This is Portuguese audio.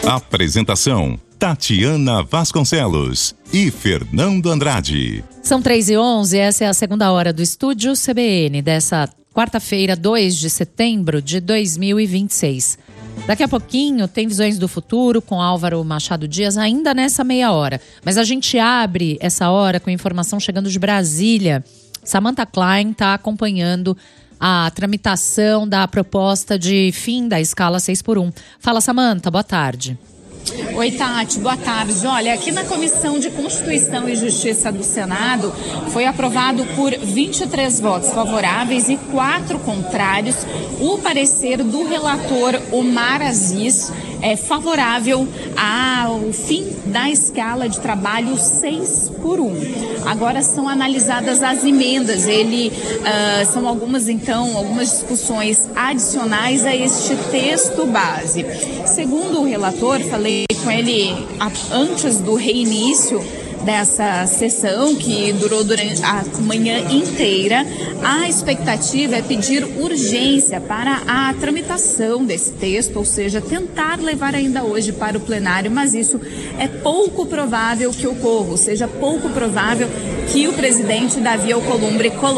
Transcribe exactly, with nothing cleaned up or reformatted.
Apresentação: Tatiana Vasconcelos e Fernando Andrade. São três e onze, essa é a segunda hora do Estúdio C B N dessa quarta-feira, dois de setembro de dois mil e vinte e seis. Daqui a pouquinho tem Visões do Futuro com Álvaro Machado Dias, ainda nessa meia hora. Mas a gente abre essa hora com informação chegando de Brasília. Samantha Klein está acompanhando a tramitação da proposta de fim da escala seis por um. Fala, Samantha, boa tarde. Oi, Tati, boa tarde. Olha, aqui na Comissão de Constituição e Justiça do Senado foi aprovado por vinte e três votos favoráveis e quatro contrários o parecer do relator Omar Aziz, é favorável ao fim da escala de trabalho seis por um. Agora são analisadas as emendas. Ele uh, são algumas, então, algumas discussões adicionais a este texto base. Segundo o relator, falei com ele antes do reinício dessa sessão, que durou durante a manhã inteira. A expectativa é pedir urgência para a tramitação desse texto, ou seja, tentar levar ainda hoje para o plenário, mas isso é pouco provável que ocorra, ou seja, pouco provável que o presidente Davi Alcolumbre coloque